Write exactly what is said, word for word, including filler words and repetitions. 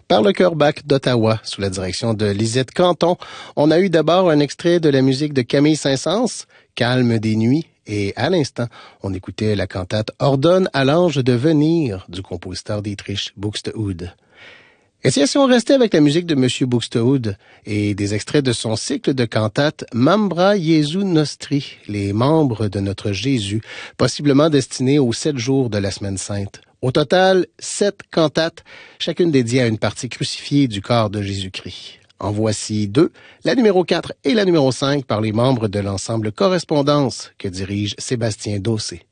par le chœur Bach d'Ottawa, sous la direction de Lisette Canton. On a eu d'abord un extrait de la musique de Camille Saint-Saëns, Calme des nuits, et à l'instant, on écoutait la cantate Ordonne à l'ange de venir du compositeur Dietrich Buxtehude. Et si on restait avec la musique de Monsieur Buxtehude et des extraits de son cycle de cantates Membra Jesu Nostri, les membres de notre Jésus, possiblement destinés aux sept jours de la Semaine Sainte. Au total, sept cantates, chacune dédiée à une partie crucifiée du corps de Jésus-Christ. En voici deux, la numéro quatre et la numéro cinq par les membres de l'ensemble Correspondance que dirige Sébastien Dossé.